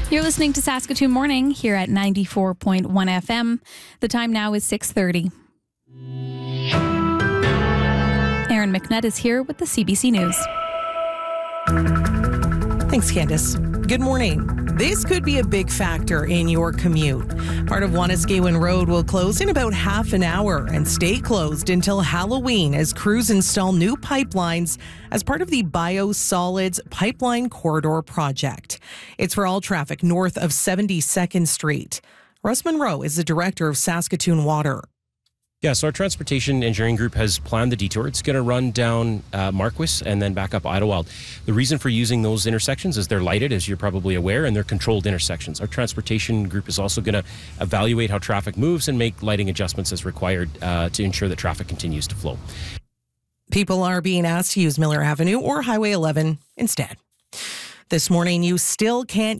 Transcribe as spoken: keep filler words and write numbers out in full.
You're listening to Saskatoon Morning here at ninety-four point one F M. The time now is six thirty. Aaron McNutt is here with the C B C News. Thanks, Candace. Good morning. This could be a big factor in your commute. Part of Wanuskewin Road will close in about half an hour and stay closed until Halloween as crews install new pipelines as part of the Biosolids Pipeline Corridor project. It's for all traffic north of seventy-second Street. Russ Monroe is the director of Saskatoon Water. Yeah, so our transportation engineering group has planned the detour. It's going to run down uh, Marquis and then back up Idlewild. The reason for using those intersections is they're lighted, as you're probably aware, and they're controlled intersections. Our transportation group is also going to evaluate how traffic moves and make lighting adjustments as required uh, to ensure that traffic continues to flow. People are being asked to use Miller Avenue or Highway eleven instead. This morning, you still can't